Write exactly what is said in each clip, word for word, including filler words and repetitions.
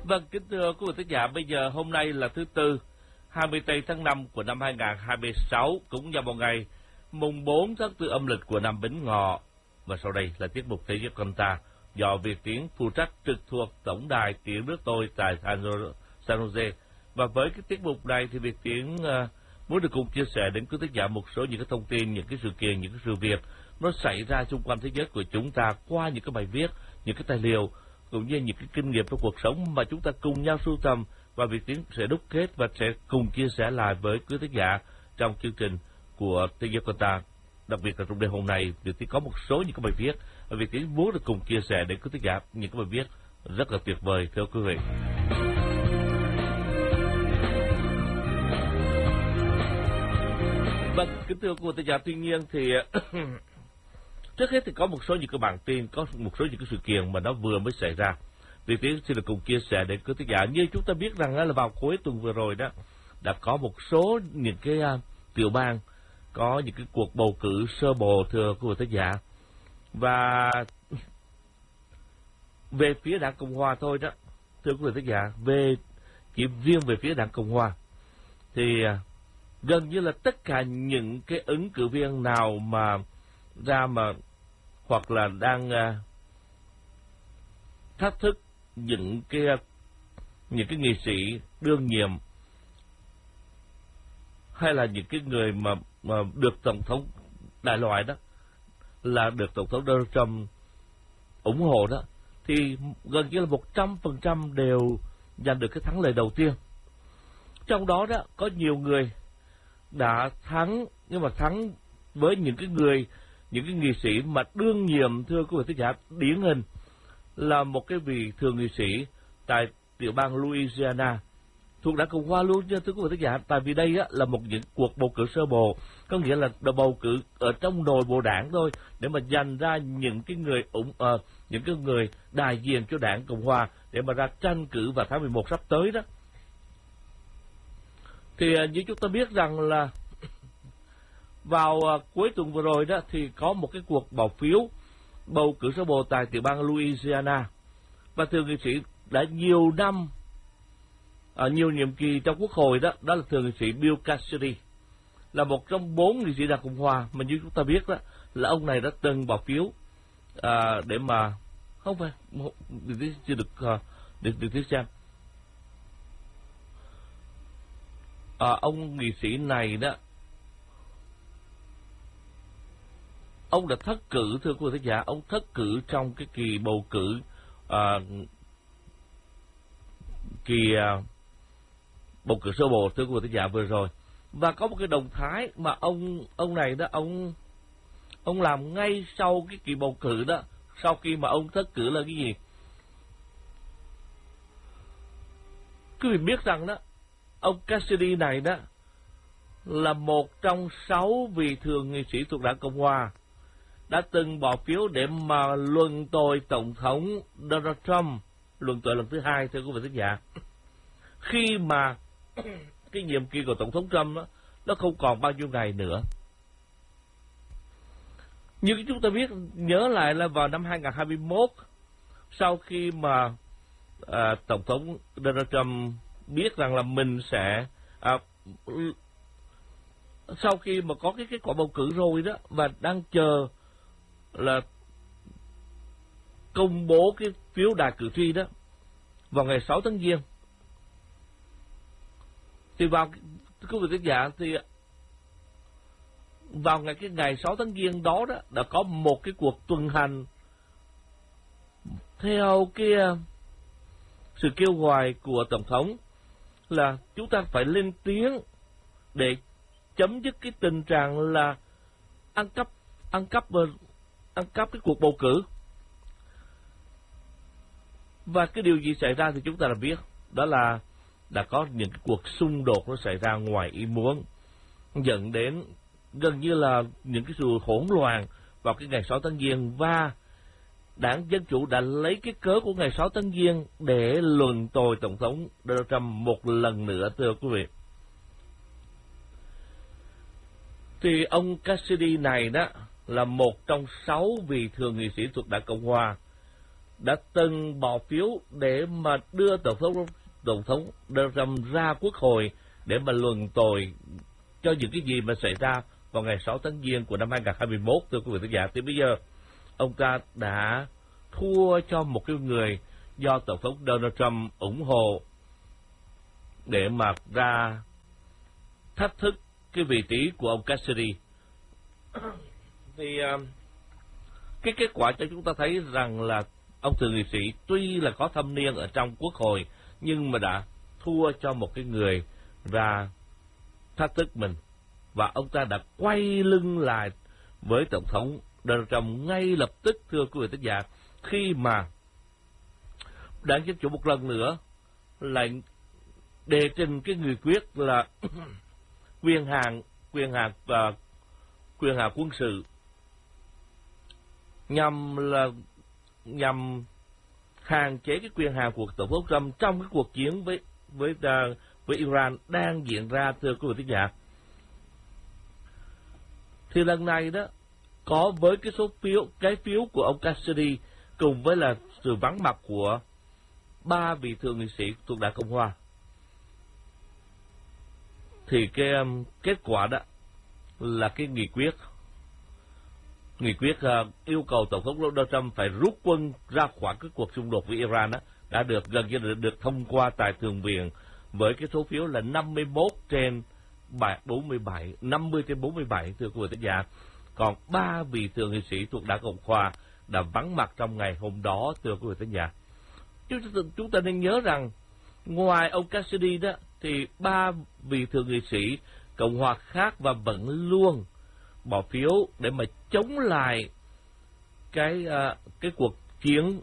Vâng, kính thưa quý vị khán giả, bây giờ hôm nay là thứ Tư, hai mươi tư tháng năm của năm hai nghìn không trăm hai mươi sáu, cũng vào một ngày mùng bốn tháng tư âm lịch của năm Bính Ngọ. Và sau đây là tiết mục Thế giới con ta do Việt Tiến phụ trách trực thuộc tổng đài Tiếng nước tôi tại San Jose. Và với cái tiết mục này thì Việt Tiến uh, muốn được cùng chia sẻ đến quý khán giả một số những cái thông tin, những cái sự kiện, những cái sự việc nó xảy ra xung quanh thế giới của chúng ta qua những cái bài viết, những cái tài liệu cũng như những cái kinh nghiệm trong cuộc sống mà chúng ta cùng nhau sưu tầm, và Việt Tiến sẽ đúc kết và sẽ cùng chia sẻ lại với quý khán giả trong chương trình của Thế giới con ta. Đặc biệt là trong đêm hôm nay, Việt Tiến có một số những cái bài viết và Việt Tiến muốn được cùng chia sẻ đến quý khán giả những cái bài viết rất là tuyệt vời, thưa quý vị. Vâng, kính thưa quý khán giả, tuy nhiên thì trước hết thì có một số những cái bản tin, có một số những cái sự kiện mà nó vừa mới xảy ra. Việt Tiến xin được cùng chia sẻ đến quý khán giả. Như chúng ta biết rằng là vào cuối tuần vừa rồi đó, đã có một số những cái uh, tiểu bang có những cái cuộc bầu cử sơ bộ, thưa quý khán giả. Và về phía Đảng Cộng Hòa thôi đó, thưa quý khán giả, về chỉ riêng về phía Đảng Cộng Hòa thì uh, gần như là tất cả những cái ứng cử viên nào mà ra mà hoặc là đang uh, thách thức những cái uh, những cái nghị sĩ đương nhiệm hay là những cái người mà, mà được tổng thống đại loại đó, là được tổng thống Donald Trump ủng hộ đó, thì gần như là một trăm phần trăm đều giành được cái thắng lợi đầu tiên. Trong đó đó có nhiều người đã thắng, nhưng mà thắng với những cái người những cái nghị sĩ mà đương nhiệm, thưa quý vị khán giả, điển hình là một cái vị thượng nghị sĩ tại tiểu bang Louisiana thuộc Đảng Cộng Hòa luôn nha, thưa quý vị khán giả. Tại vì đây á, là một những cuộc bầu cử sơ bộ, có nghĩa là bầu cử ở trong nội bộ đảng thôi, để mà giành ra những cái người ủng uh, những cái người đại diện cho Đảng Cộng Hòa để mà ra tranh cử vào tháng mười một sắp tới đó. Thì uh, như chúng ta biết rằng là vào uh, cuối tuần vừa rồi đó thì có một cái cuộc bỏ phiếu bầu cử sơ bộ tại tiểu bang Louisiana, và thượng nghị sĩ đã nhiều năm ở uh, nhiều nhiệm kỳ trong quốc hội đó, đó là thượng nghị sĩ Bill Cassidy, là một trong bốn nghị sĩ Đảng Cộng Hòa mà như chúng ta biết đó là ông này đã từng bỏ phiếu uh, để mà không phải để chưa được uh, để được tiếp xem. Uh, ông nghị sĩ này đó, ông đã thất cử, thưa quý vị khán giả, ông thất cử trong cái kỳ bầu cử uh, kỳ uh, bầu cử sơ bộ, thưa quý vị khán giả, vừa rồi. Và có một cái động thái mà ông ông này đó, ông ông làm ngay sau cái kỳ bầu cử đó, sau khi mà ông thất cử là cái gì? Quý vị biết rằng đó, ông Cassidy này đó là một trong sáu vị thượng nghị sĩ thuộc Đảng Cộng Hòa đã từng bỏ phiếu để mà luận tội tổng thống Donald Trump, luận tội lần thứ hai, thưa quý vị khán giả, khi mà cái nhiệm kỳ của tổng thống Trump đó, nó không còn bao nhiêu ngày nữa. Như chúng ta biết, nhớ lại là vào năm hai nghìn không trăm hai mươi mốt, sau khi mà à, tổng thống Donald Trump biết rằng là mình sẽ à, sau khi mà có cái kết quả bầu cử rồi đó, và đang chờ là công bố cái phiếu đại cử tri đó vào ngày sáu tháng Giêng, thì vào quý vị khán giả thì vào ngày cái ngày sáu tháng Giêng đó đó đã có một cái cuộc tuần hành theo cái sự kêu gọi của tổng thống là chúng ta phải lên tiếng để chấm dứt cái tình trạng là ăn cắp ăn cắp ăn cắp cái cuộc bầu cử. Và cái điều gì xảy ra thì chúng ta đã biết, đó là đã có những cái cuộc xung đột nó xảy ra ngoài ý muốn, dẫn đến gần như là những cái sự hỗn loạn vào cái ngày sáu tháng Giêng, và Đảng Dân Chủ đã lấy cái cớ của ngày sáu tháng Giêng để luận tội tổng thống Donald Trump một lần nữa, thưa quý vị. Thì ông Cassidy này đó là một trong sáu vị thượng nghị sĩ thuộc Đảng Cộng Hòa đã từng bỏ phiếu để mà đưa Tổng thống Tổng thống Donald Trump ra Quốc hội để mà luận tội cho những cái gì mà xảy ra vào ngày sáu tháng Giêng của năm hai nghìn không trăm hai mươi mốt, thưa quý vị khán giả. Thì bây giờ ông ta đã thua cho một cái người do Tổng thống Donald Trump ủng hộ để mà ra thách thức cái vị trí của ông Cassidy. Thì uh, cái kết quả cho chúng ta thấy rằng là ông thượng nghị sĩ tuy là có thâm niên ở trong Quốc hội nhưng mà đã thua cho một cái người ra thách thức mình, và ông ta đã quay lưng lại với Tổng thống Donald Trump ngay lập tức, thưa quý vị khán giả, khi mà Đảng Dân Chủ một lần nữa lại đề trình cái nghị quyết là quyền hạn quyền hạn và quyền hạn quân sự nhằm là nhằm hạn chế cái quyền hạn của Tổng thống Trump trong cái cuộc chiến với với uh, với Iran đang diễn ra, thưa quý vị khán giả. Thì lần này đó, có với cái số phiếu cái phiếu của ông Cassidy cùng với là sự vắng mặt của ba vị thượng nghị sĩ thuộc Đảng Cộng hòa, thì cái um, kết quả đó là cái nghị quyết nghị quyết uh, yêu cầu Tổng thống Donald Trump phải rút quân ra khỏi cái cuộc xung đột với Iran đó, đã được gần như được, được thông qua tại Thượng viện với cái số phiếu là năm mươi mốt trên bốn mươi bảy, năm mươi trên bốn mươi bảy, thưa quý vị khán giả. Còn ba vị thượng nghị sĩ thuộc Đảng Cộng hòa đã vắng mặt trong ngày hôm đó, thưa quý vị khán giả. Chúng, chúng ta nên nhớ rằng ngoài ông Cassidy đó thì ba vị thượng nghị sĩ Cộng hòa khác và vẫn luôn bỏ phiếu để mà chống lại cái uh, cái cuộc chiến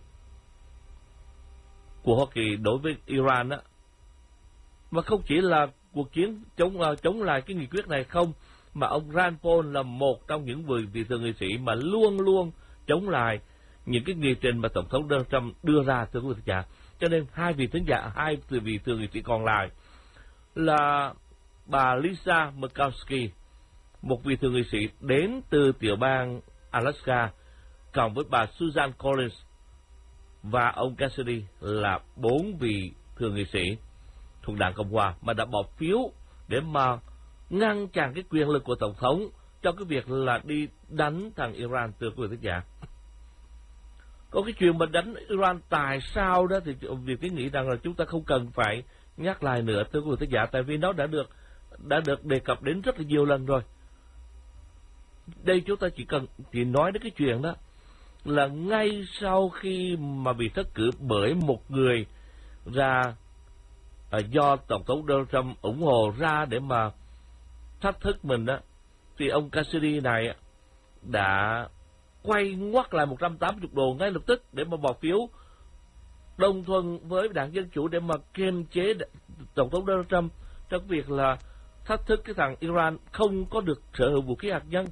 của Hoa Kỳ đối với Iran đó. Mà không chỉ là cuộc chiến chống uh, chống lại cái nghị quyết này không, mà ông Rand Paul là một trong những vị, vị thượng nghị sĩ mà luôn luôn chống lại những cái nghị trình mà Tổng thống Donald Trump đưa ra, thưa quý vị khán giả. Cho nên hai vị thính giả, hai vị thượng nghị sĩ còn lại là bà Lisa Murkowski, một vị thượng nghị sĩ đến từ tiểu bang Alaska, cộng với bà Susan Collins và ông Cassidy là bốn vị thượng nghị sĩ thuộc Đảng Cộng hòa mà đã bỏ phiếu để mà ngăn chặn cái quyền lực của Tổng thống trong cái việc là đi đánh thằng Iran, thưa quý vị khán giả. Có cái chuyện mà đánh Iran tại sao đó thì việc cái nghĩ rằng là chúng ta không cần phải nhắc lại nữa, thưa quý vị khán giả, tại vì nó đã được đã được đề cập đến rất là nhiều lần rồi. Đây chúng ta chỉ cần chỉ nói đến cái chuyện đó là ngay sau khi mà bị thất cử bởi một người ra à, do Tổng thống Donald Trump ủng hộ ra để mà thách thức mình đó, thì ông Cassidy này đã quay ngoắt lại một trăm tám mươi độ ngay lập tức để mà bỏ phiếu đồng thuận với Đảng Dân Chủ để mà kiềm chế Tổng thống Donald Trump trong việc là thách thức cái thằng Iran không có được sở hữu vũ khí hạt nhân.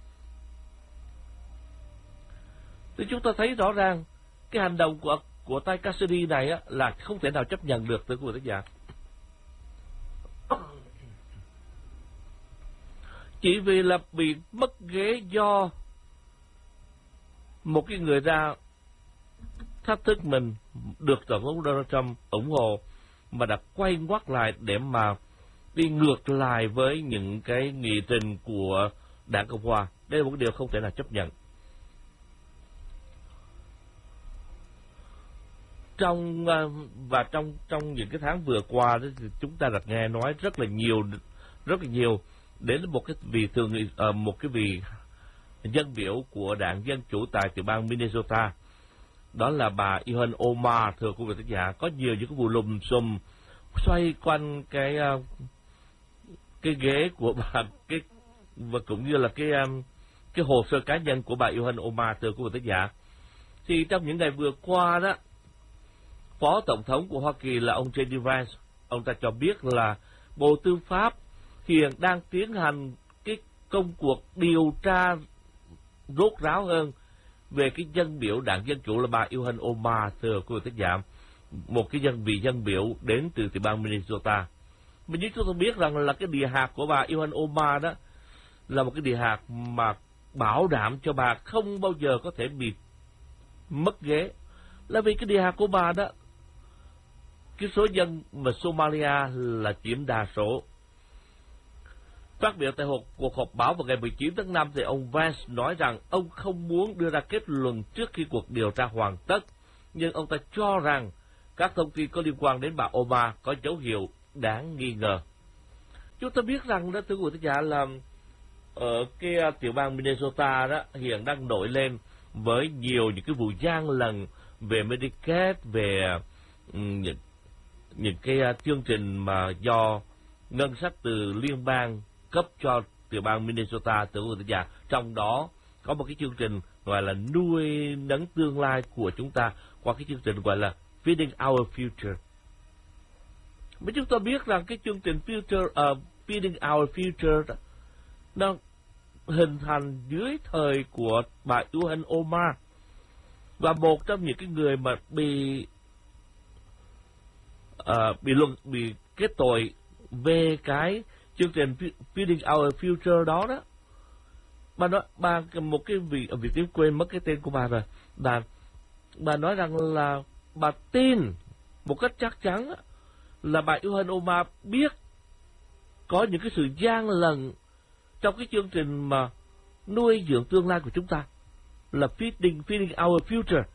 Thì chúng ta thấy rõ ràng cái hành động của của tay Cassidy này á, là không thể nào chấp nhận được, thưa quý vị khán giả. Chỉ vì là bị mất ghế do một cái người ra thách thức mình được Tổng thống Donald Trump ủng hộ mà đã quay ngoắt lại để mà đi ngược lại với những cái nghị trình của Đảng Cộng hòa. Đây là một điều không thể nào chấp nhận. Trong và trong trong những cái tháng vừa qua đó, thì chúng ta đã nghe nói rất là nhiều rất là nhiều đến một cái vị thường uh, một cái vị dân biểu của Đảng Dân Chủ tại tiểu bang Minnesota, đó là bà Ilhan Omar, thưa quý vị khán giả. Có nhiều những cái vụ lùm xùm xoay quanh cái uh, cái ghế của bà, cái và cũng như là cái um, cái hồ sơ cá nhân của bà Ilhan Omar, thưa quý vị khán giả. Thì trong những ngày vừa qua đó, Phó Tổng thống của Hoa Kỳ là ông J D Vance, ông ta cho biết là Bộ Tư pháp hiện đang tiến hành cái công cuộc điều tra rốt ráo hơn về cái dân biểu Đảng Dân Chủ là bà Ilhan Omar, thưa quý vị khán giả, một cái dân vị dân biểu đến từ tiểu bang Minnesota. Mình như chúng ta biết rằng là cái địa hạt của bà Ilhan Omar đó là một cái địa hạt mà bảo đảm cho bà không bao giờ có thể bị mất ghế, là vì cái địa hạt của bà đó, cái số dân mà Somalia là chiếm đa số. Phát biểu tại cuộc, cuộc họp báo vào ngày mười chín tháng năm thì ông Vance nói rằng ông không muốn đưa ra kết luận trước khi cuộc điều tra hoàn tất, nhưng ông ta cho rằng các thông tin có liên quan đến bà Omar có dấu hiệu đáng nghi ngờ. Chúng ta biết rằng đó, thưa quý vị giả, là ở cái tiểu bang Minnesota đó hiện đang nổi lên với nhiều những cái vụ gian lận về Medicaid, về um, những, những cái uh, chương trình mà do ngân sách từ liên bang cấp cho tiểu bang Minnesota, thưa quý vị giả. Trong đó có một cái chương trình gọi là nuôi nấng tương lai của chúng ta qua cái chương trình gọi là Feeding Our Future. Mà chúng ta biết rằng cái chương trình Future, uh, Feeding Our Future đó, nó hình thành dưới thời của bà Ilhan Omar, và một trong những cái người mà bị uh, bị luận bị kết tội về cái chương trình Feeding Our Future đó đó. Bà nói bà một cái vị vị tiếng quên mất cái tên của bà rồi. Bà bà nói rằng là bà tin một cách chắc chắn là bà Ilhan Omar biết có những cái sự gian lận trong cái chương trình mà nuôi dưỡng tương lai của chúng ta, là Feeding Feeding Our Future.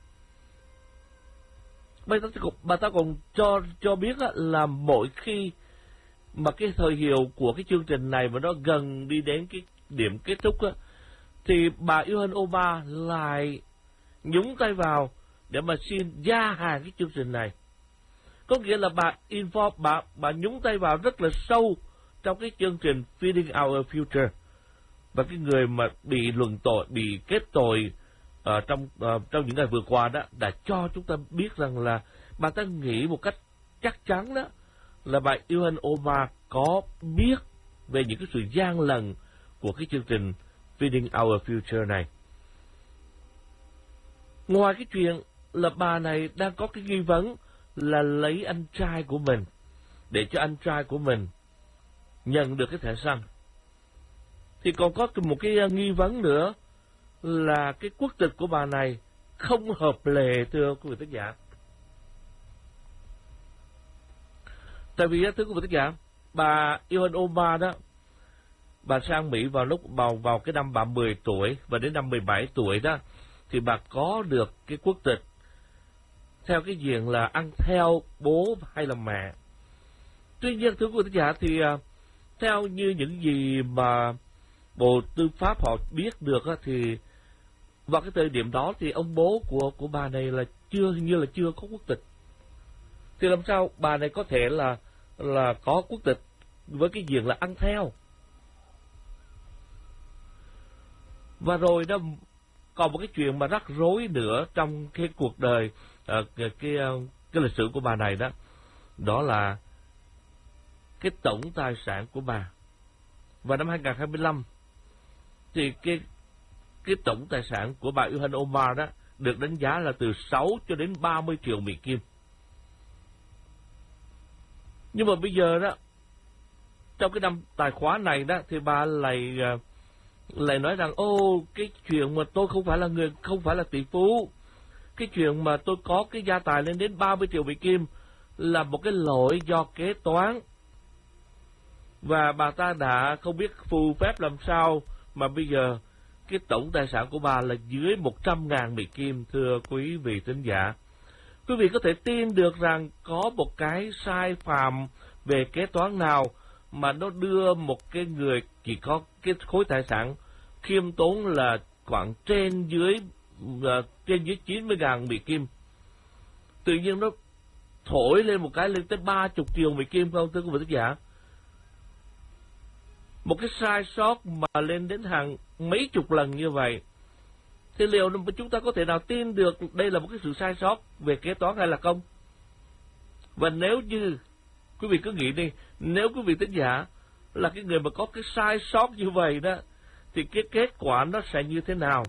Bà ta, bà ta còn cho cho biết là mỗi khi mà cái thời hiệu của cái chương trình này mà nó gần đi đến cái điểm kết thúc á, thì bà Ilhan Omar lại nhúng tay vào để mà xin gia hạn cái chương trình này. Có nghĩa là bà involve, bà bà nhúng tay vào rất là sâu trong cái chương trình Feeding Our Future. Và cái người mà bị luận tội, bị kết tội uh, trong uh, trong những ngày vừa qua đó đã cho chúng ta biết rằng là bà ta nghĩ một cách chắc chắn đó là bà Ilhan Omar có biết về những cái sự gian lận của cái chương trình Feeding Our Future này. Ngoài cái chuyện là bà này đang có cái nghi vấn là lấy anh trai của mình để cho anh trai của mình nhận được cái thẻ xanh, thì còn có một cái nghi vấn nữa là cái quốc tịch của bà này không hợp lệ, thưa quý vị khán giả. Tại vì thưa quý vị khán giả, bà Ilhan Omar đó, bà sang Mỹ vào lúc vào vào cái năm bà mười tuổi, và đến năm mười bảy tuổi đó thì bà có được cái quốc tịch theo cái diện là ăn theo bố hay là mẹ. Tuy nhiên thưa quý vị khán giả, thì uh, theo như những gì mà Bộ Tư pháp họ biết được á, thì vào cái thời điểm đó thì ông bố của của bà này là chưa như là chưa có quốc tịch. Thì làm sao bà này có thể là là có quốc tịch với cái diện là ăn theo? Và rồi đó còn một cái chuyện mà rắc rối nữa trong cái cuộc đời, uh, cái, cái cái lịch sử của bà này đó, đó là cái tổng tài sản của bà. Vào năm hai nghìn không trăm hai mươi lăm thì cái cái tổng tài sản của bà Ilhan Omar đó được đánh giá là từ sáu cho đến ba mươi triệu Mỹ Kim. Nhưng mà bây giờ đó, trong cái năm tài khoá này đó, thì bà lại lại nói rằng ô cái chuyện mà tôi không phải là người không phải là tỷ phú, cái chuyện mà tôi có cái gia tài lên đến ba mươi triệu Mỹ Kim là một cái lỗi do kế toán, và bà ta đã không biết phù phép làm sao mà bây giờ cái tổng tài sản của bà là dưới một trăm ngàn Mỹ Kim, thưa quý vị thính giả. Quý vị có thể tin được rằng có một cái sai phạm về kế toán nào mà nó đưa một cái người chỉ có cái khối tài sản khiêm tốn là khoảng trên dưới uh, trên dưới chín mươi ngàn Mỹ Kim, tự nhiên nó thổi lên một cái lên tới ba mươi triệu Mỹ Kim, không thưa quý vị thính giả? Một cái sai sót mà lên đến hàng mấy chục lần như vậy, thì liệu chúng ta có thể nào tin được đây là một cái sự sai sót về kế toán hay là không? Và nếu như quý vị cứ nghĩ đi, nếu quý vị thính giả là cái người mà có cái sai sót như vậy đó, thì cái kết quả nó sẽ như thế nào?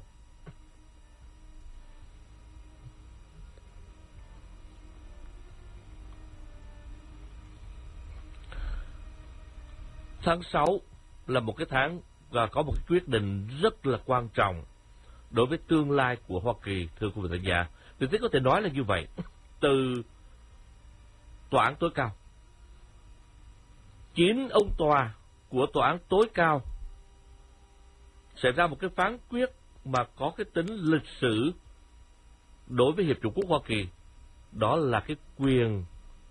Tháng sáu là một cái tháng và có một cái quyết định rất là quan trọng đối với tương lai của Hoa Kỳ, thưa quý vị thính giả. Thì thế có thể nói là như vậy. Từ tòa án tối cao, chín ông tòa của tòa án tối cao sẽ ra một cái phán quyết mà có cái tính lịch sử đối với Hiệp chủng quốc Hoa Kỳ. Đó là cái quyền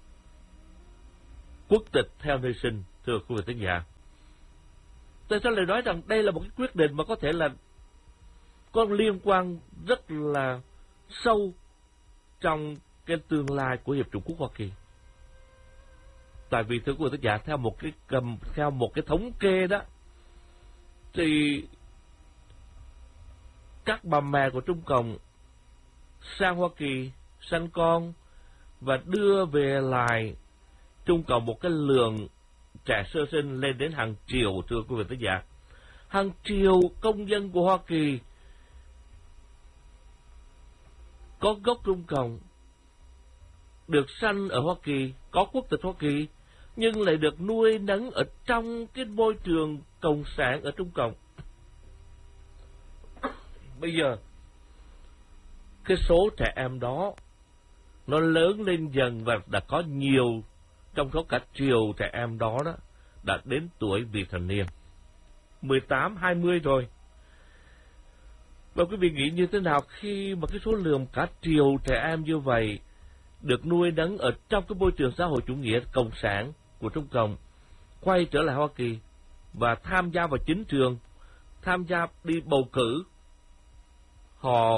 quốc tịch theo nơi sinh, thưa quý vị khán giả. Tại sao lại nói rằng đây là một cái quyết định mà có thể là có liên quan rất là sâu trong cái tương lai của Hiệp chủng quốc Hoa Kỳ? Tại vì thưa quý vị khán giả, theo một cái cầm theo một cái thống kê đó, thì các bà mẹ của Trung Cộng sang Hoa Kỳ sanh con và đưa về lại Trung Cộng một cái lượng trẻ sơ sinh lên đến hàng triệu, thưa quý vị khán giả. Hàng triệu công dân của Hoa Kỳ có gốc Trung Cộng, được sanh ở Hoa Kỳ, có quốc tịch Hoa Kỳ, nhưng lại được nuôi nấng ở trong cái môi trường cộng sản ở Trung Cộng. Bây giờ cái số trẻ em đó nó lớn lên dần và đã có nhiều, trong số cả triệu trẻ em đó đó đã đến tuổi vị thành niên, mười tám, hai mươi rồi. Và quý vị nghĩ như thế nào khi mà cái số lượng cả triệu trẻ em như vậy được nuôi nấng ở trong cái môi trường xã hội chủ nghĩa cộng sản của Trung Cộng, quay trở lại Hoa Kỳ và tham gia vào chính trường, tham gia đi bầu cử, họ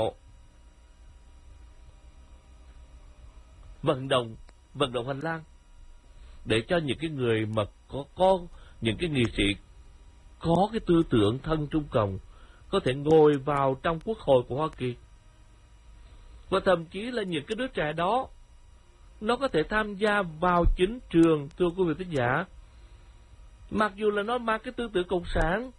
vận động vận động hành lang để cho những cái người mà có có những cái nghị sĩ có cái tư tưởng thân Trung Cộng có thể ngồi vào trong quốc hội của Hoa Kỳ. Và thậm chí là những cái đứa trẻ đó nó có thể tham gia vào chính trường, thưa quý vị khán giả, mặc dù là nó mang cái tư tưởng cộng sản,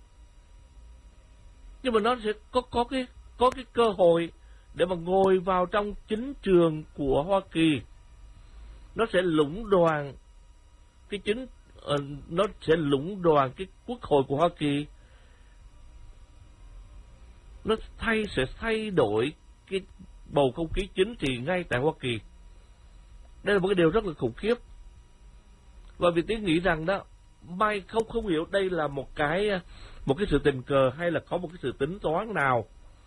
nhưng mà nó sẽ có có cái có cái cơ hội để mà ngồi vào trong chính trường của Hoa Kỳ. Nó sẽ lũng đoàn cái chính uh, nó sẽ lũng đoàn cái quốc hội của Hoa Kỳ. Nó thay sẽ thay đổi cái bầu không khí chính trị ngay tại Hoa Kỳ. Đây là một cái điều rất là khủng khiếp. Và vì tiếng nghĩ rằng đó, may không không hiểu đây là một cái một cái sự tình cờ hay là có một cái sự tính toán nào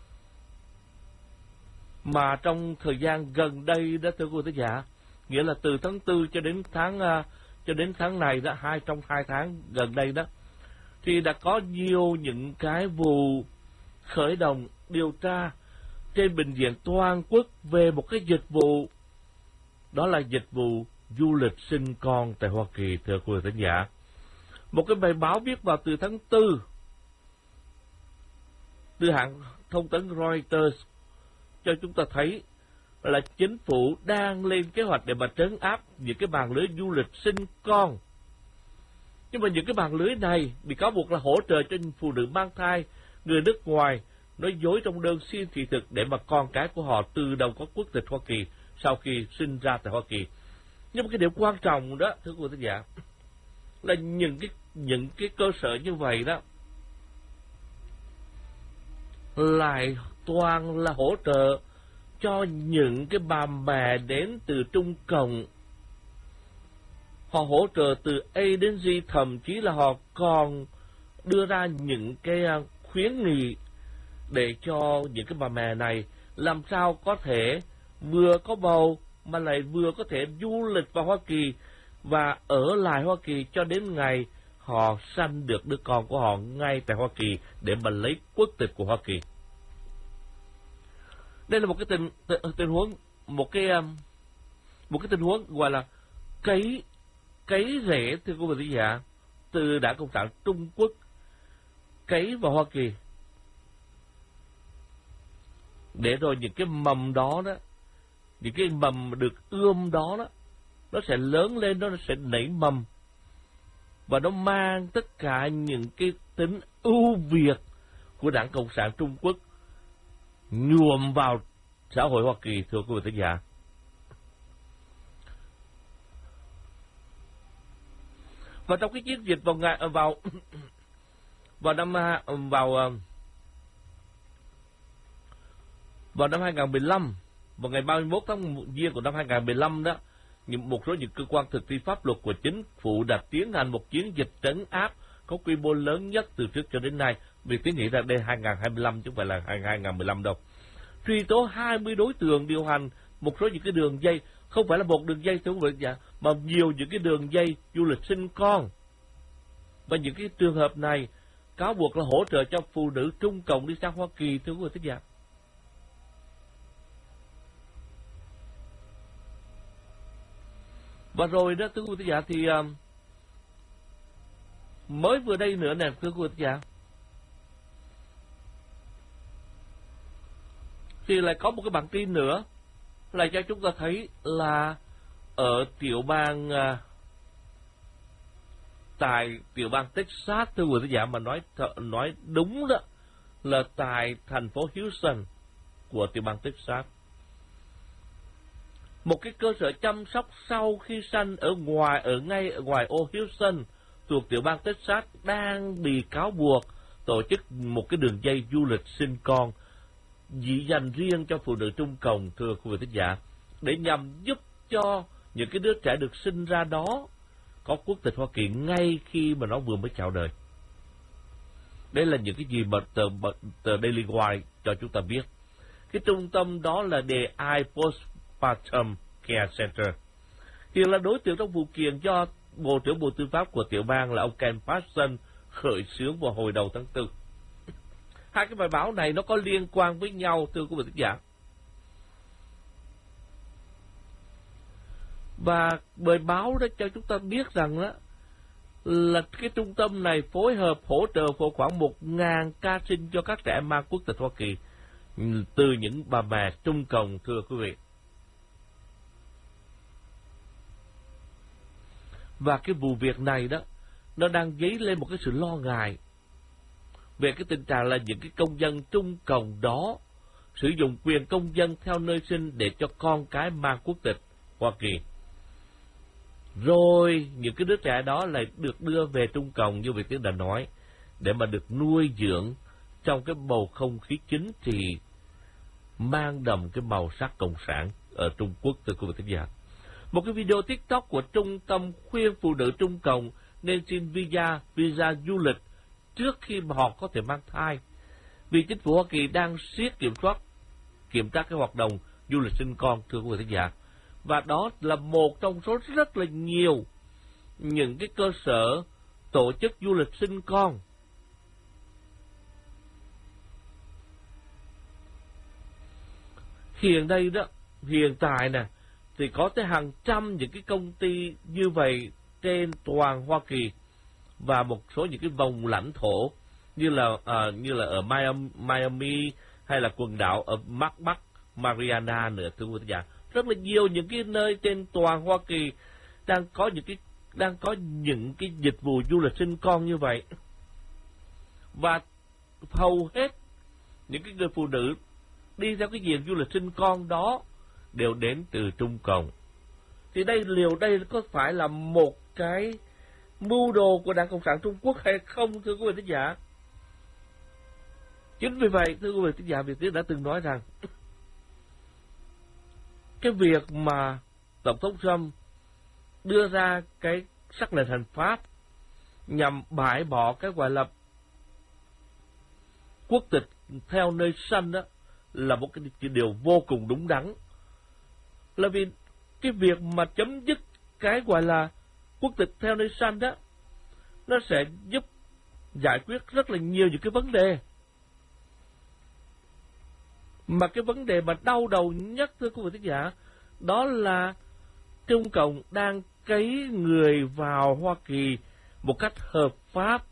mà trong thời gian gần đây đó, thưa quý vị giả, nghĩa là từ tháng tư cho đến tháng uh, cho đến tháng này đó, hai trong hai tháng gần đây đó, thì đã có nhiều những cái vụ khởi động điều tra trên bình diện toàn quốc về một cái dịch vụ, đó là dịch vụ du lịch sinh con tại Hoa Kỳ, thưa quý vị khán giả. Một cái bài báo viết vào từ tháng tư từ hãng thông tấn Reuters cho chúng ta thấy là chính phủ đang lên kế hoạch để mà trấn áp những cái mạng lưới du lịch sinh con. Nhưng mà những cái mạng lưới này bị cáo buộc là hỗ trợ cho phụ nữ mang thai người nước ngoài nói dối trong đơn xin thị thực để mà con cái của họ tự động có quốc tịch Hoa Kỳ sau khi sinh ra tại Hoa Kỳ. Nhưng mà cái điều quan trọng đó, thưa quý vị khán giả, là những cái những cái cơ sở như vậy đó lại toàn là hỗ trợ cho những cái bà mẹ đến từ Trung Cộng. Họ hỗ trợ từ A đến Z, thậm chí là họ còn đưa ra những cái khuyến nghị để cho những cái bà mẹ này làm sao có thể vừa có bầu mà lại vừa có thể du lịch vào Hoa Kỳ và ở lại Hoa Kỳ cho đến ngày họ sanh được đứa con của họ ngay tại Hoa Kỳ để mà lấy quốc tịch của Hoa Kỳ. Đây là một cái tình, tình, tình huống, một cái một cái tình huống gọi là cấy cấy rễ, thưa quý vị giả, từ Đảng Cộng sản Trung Quốc cấy vào Hoa Kỳ, để rồi những cái mầm đó đó, những cái mầm được ươm đó đó, nó sẽ lớn lên, nó sẽ nảy mầm và nó mang tất cả những cái tính ưu việt của Đảng Cộng sản Trung Quốc nhuộm vào xã hội Hoa Kỳ, thưa quý vị khán giả. Và trong cái chiến dịch vào ngày vào vào năm vào vào năm hai không một lăm vào ngày ba mươi mốt tháng Giêng của năm hai nghìn không trăm mười lăm đó, một số những cơ quan thực thi pháp luật của chính phủ đã tiến hành một chiến dịch trấn áp có quy mô lớn nhất từ trước cho đến nay. Việc tiến hiện ra đây hai nghìn không trăm hai mươi lăm chứ không phải là hai nghìn không trăm mười lăm đâu. Truy tố hai mươi đối tượng điều hành một số những cái đường dây, không phải là một đường dây thưa quý vị dạ, mà nhiều những cái đường dây du lịch sinh con. Và những cái trường hợp này cáo buộc là hỗ trợ cho phụ nữ Trung Cộng đi sang Hoa Kỳ thưa quý vị dạ. Và rồi đó thưa quý vị giả thì uh, mới vừa đây nữa nè thưa quý vị giả, thì lại có một cái bản tin nữa là cho chúng ta thấy là ở tiểu bang uh, tại tiểu bang Texas thưa quý vị giả, mà nói nói đúng đó là tại thành phố Houston của tiểu bang Texas, một cái cơ sở chăm sóc sau khi sanh ở ngoài ở ngay ở ngoài ô Houston thuộc tiểu bang Texas đang bị cáo buộc tổ chức một cái đường dây du lịch sinh con chỉ dành riêng cho phụ nữ Trung Cộng thưa quý vị thính giả, để nhằm giúp cho những cái đứa trẻ được sinh ra đó có quốc tịch Hoa Kỳ ngay khi mà nó vừa mới chào đời. Đây là những cái gì mà tờ, tờ Daily Wire cho chúng ta biết. Cái trung tâm đó là The I Postpartum Care Center. Hiện là đối tượng trong vụ kiện do Bộ trưởng Bộ Tư pháp của tiểu bang là ông Ken Paxton khởi xướng vào hồi đầu tháng tư. Hai cái bài báo này nó có liên quan với nhau thưa quý vị thính giả. Và bài báo đó cho chúng ta biết rằng đó là cái trung tâm này phối hợp hỗ trợ vào khoảng một ngàn ca sinh cho các trẻ mang quốc tịch Hoa Kỳ từ những bà mẹ Trung Cộng thưa quý vị. Và cái vụ việc này đó nó đang dấy lên một cái sự lo ngại về cái tình trạng là những cái công dân Trung Cộng đó sử dụng quyền công dân theo nơi sinh để cho con cái mang quốc tịch Hoa Kỳ. Rồi những cái đứa trẻ đó lại được đưa về Trung Cộng như vị tướng đã nói, để mà được nuôi dưỡng trong cái bầu không khí chính trị mang đậm cái màu sắc cộng sản ở Trung Quốc thưa quý vị thính giả. Một cái video TikTok của trung tâm khuyên phụ nữ Trung Cộng nên xin visa, visa du lịch trước khi mà họ có thể mang thai. Vì chính phủ Hoa Kỳ đang siết kiểm soát, kiểm tra cái hoạt động du lịch sinh con thưa quý vị thính giả. Và đó là một trong số rất là nhiều những cái cơ sở tổ chức du lịch sinh con. Hiện đây đó, hiện tại nè, thì có tới hàng trăm những cái công ty như vậy trên toàn Hoa Kỳ và một số những cái vùng lãnh thổ như là uh, như là ở Miami, Miami hay là quần đảo ở Bắc Bắc Mariana nữa thưa quý vị giả. Rất là nhiều những cái nơi trên toàn Hoa Kỳ đang có những cái đang có những cái dịch vụ du lịch sinh con như vậy. Và hầu hết những cái người phụ nữ đi theo cái diện du lịch sinh con đó đều đến từ Trung Cộng. Thì đây liệu đây có phải là một cái mưu đồ của Đảng Cộng sản Trung Quốc hay không thưa quý vị thính giả? Chính vì vậy thưa quý vị thính giả, Việt Tiến đã từng nói rằng cái việc mà Tổng thống Trump đưa ra cái sắc lệnh hành pháp nhằm bãi bỏ cái gọi là quốc tịch theo nơi sanh đó là một cái điều vô cùng đúng đắn. Là vì cái việc mà chấm dứt cái gọi là quốc tịch theo nơi sanh đó, nó sẽ giúp giải quyết rất là nhiều những cái vấn đề. Mà cái vấn đề mà đau đầu nhất thưa quý vị thính giả, đó là Trung Cộng đang cấy người vào Hoa Kỳ một cách hợp pháp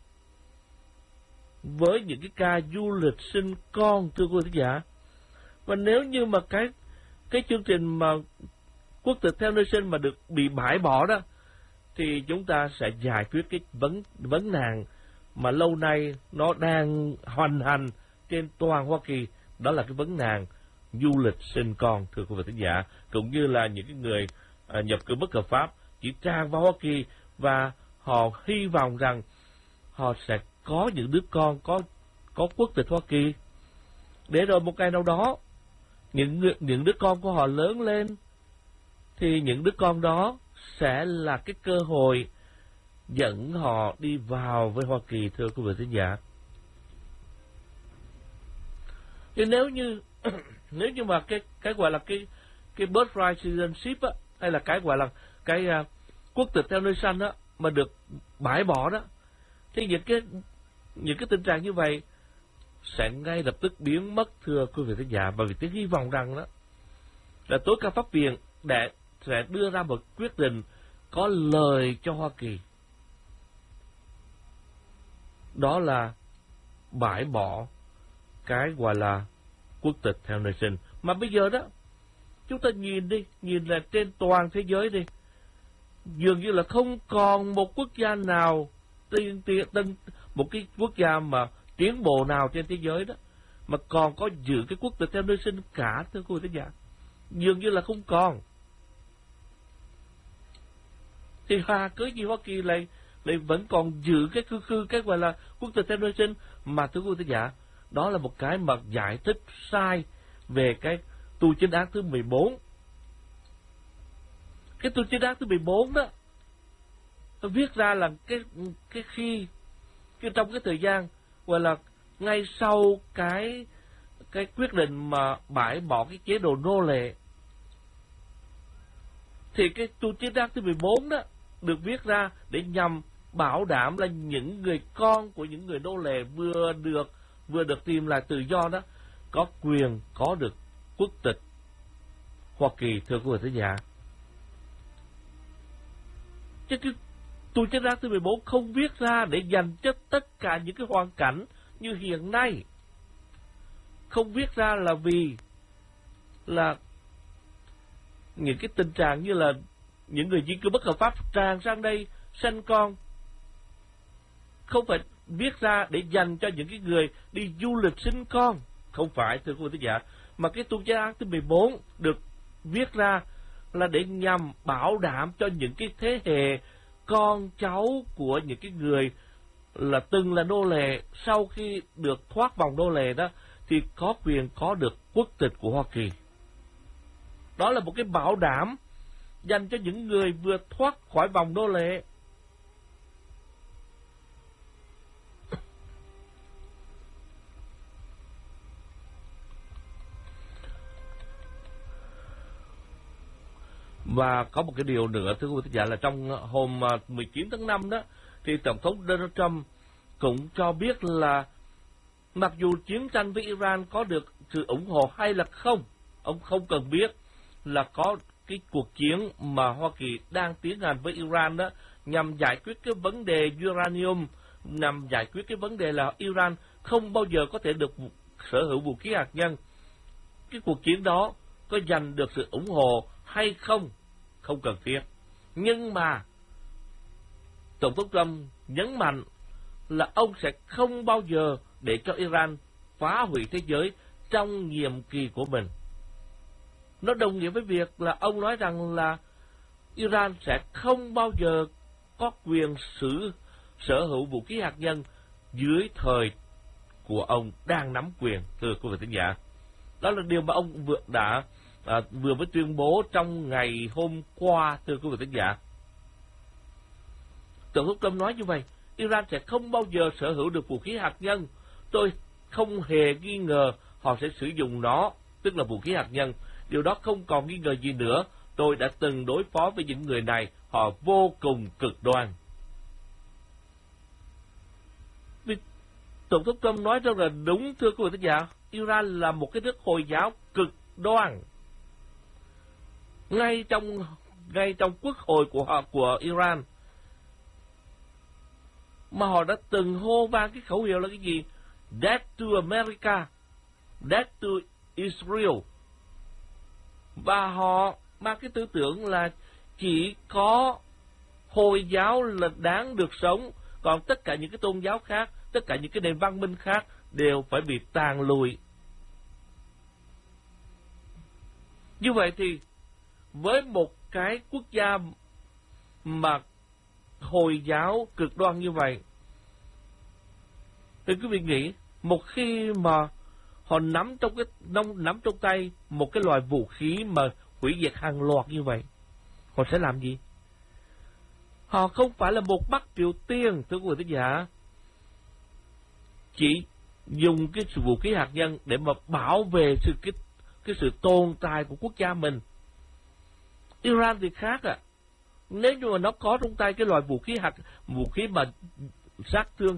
với những cái ca du lịch sinh con thưa quý vị thính giả. Và nếu như mà cái cái chương trình mà quốc tịch theo nơi sinh mà được bị bãi bỏ đó, thì chúng ta sẽ giải quyết cái vấn vấn nạn mà lâu nay nó đang hoành hành trên toàn Hoa Kỳ, đó là cái vấn nạn du lịch sinh con thưa quý vị thính giả, cũng như là những cái người à, nhập cư bất hợp pháp chỉ tràn vào Hoa Kỳ và họ hy vọng rằng họ sẽ có những đứa con có có quốc tịch Hoa Kỳ, để rồi một ngày nào đó những những đứa con của họ lớn lên, thì những đứa con đó sẽ là cái cơ hội dẫn họ đi vào với Hoa Kỳ, thưa quý vị thính giả. Thì nếu như nếu như mà cái cái gọi là cái cái birthright citizenship á, hay là cái gọi là cái uh, quốc tịch theo nơi sanh á mà được bãi bỏ đó, thì những cái những cái tình trạng như vậy sẽ ngay lập tức biến mất, thưa quý vị thính giả. Và vì tiếng hy vọng rằng đó là tối cao pháp viện để sẽ đưa ra một quyết định có lời cho Hoa Kỳ, đó là bãi bỏ cái gọi là quốc tịch theo nơi sinh. Mà bây giờ đó, chúng ta nhìn đi, nhìn là trên toàn thế giới đi, dường như là không còn một quốc gia nào tiên tiên tân một cái quốc gia mà tiến bộ nào trên thế giới đó mà còn có giữ cái quốc tịch theo nơi sinh cả, thưa quý vị thính giả. Dường như là không còn. Thì hà cớ gì Hoa Kỳ lại lại vẫn còn giữ cái cư cư cái gọi là quốc tịch theo nơi sinh? Mà thưa quý vị thính giả, đó là một cái mà giải thích sai về cái tu chính án thứ mười bốn. Cái tu chính án thứ mười bốn đó viết ra là cái cái khi cái trong cái thời gian gọi là ngay sau cái cái quyết định mà bãi bỏ cái chế độ nô lệ, thì cái tu chính án thứ mười bốn đó được viết ra để nhằm bảo đảm là những người con của những người nô lệ vừa được vừa được tìm lại tự do đó có quyền có được quốc tịch Hoa Kỳ, thưa quý vị thính giả. Chứ cái tu chính án thứ mười bốn không viết ra để dành cho tất cả những cái hoàn cảnh như hiện nay. Không viết ra là vì là những cái tình trạng như là những người di cư bất hợp pháp tràn sang đây sanh con. Không phải viết ra để dành cho những cái người đi du lịch sinh con. Không phải, thưa quý vị thính giả. Mà cái tu chính án thứ mười bốn được viết ra là để nhằm bảo đảm cho những cái thế hệ con cháu của những cái người là từng là nô lệ, sau khi được thoát vòng nô lệ đó thì có quyền có được quốc tịch của Hoa Kỳ. Đó là một cái bảo đảm dành cho những người vừa thoát khỏi vòng nô lệ. Và có một cái điều nữa, thưa quý vị thính giả, là trong hôm mười chín tháng năm đó, thì Tổng thống Donald Trump cũng cho biết là mặc dù chiến tranh với Iran có được sự ủng hộ hay là không, ông không cần biết là có cái cuộc chiến mà Hoa Kỳ đang tiến hành với Iran đó nhằm giải quyết cái vấn đề uranium, nhằm giải quyết cái vấn đề là Iran không bao giờ có thể được sở hữu vũ khí hạt nhân. Cái cuộc chiến đó có giành được sự ủng hộ hay không, không cần thiết. Nhưng mà Tổng thống Trump nhấn mạnh là ông sẽ không bao giờ để cho Iran phá hủy thế giới trong nhiệm kỳ của mình. Nó đồng nghĩa với việc là ông nói rằng là Iran sẽ không bao giờ có quyền sử sở hữu vũ khí hạt nhân dưới thời của ông đang nắm quyền, thưa quý vị thính giả. Đó là điều mà ông vừa đã à, vừa mới tuyên bố trong ngày hôm qua, thưa quý vị thính giả. Tổng thống Trump nói như vậy, Iran sẽ không bao giờ sở hữu được vũ khí hạt nhân. Tôi không hề nghi ngờ họ sẽ sử dụng nó, tức là vũ khí hạt nhân. Điều đó không còn nghi ngờ gì nữa. Tôi đã từng đối phó với những người này, họ vô cùng cực đoan. Vì Tổng thống Trump nói rất là đúng, thưa quý vị thính giả. Iran là một cái nước Hồi giáo cực đoan. Ngay trong ngay trong quốc hội của họ của Iran mà họ đã từng hô vang cái khẩu hiệu là cái gì? Death to America, Death to Israel. Và họ mang cái tư tưởng là chỉ có Hồi giáo là đáng được sống, còn tất cả những cái tôn giáo khác, tất cả những cái nền văn minh khác đều phải bị tàn lùi. Như vậy thì với một cái quốc gia mà Hồi giáo cực đoan như vậy, thì quý vị nghĩ một khi mà họ nắm trong cái nắm, nắm trong tay một cái loại vũ khí mà hủy diệt hàng loạt như vậy, họ sẽ làm gì? Họ không phải là một Bắc Triều Tiên, thưa quý vị thính giả, chỉ dùng cái vũ khí hạt nhân để mà bảo vệ sự cái, cái sự tồn tại của quốc gia mình. Iran thì khác à. Nếu như mà nó có trong tay cái loại vũ khí hạt vũ khí mà sát thương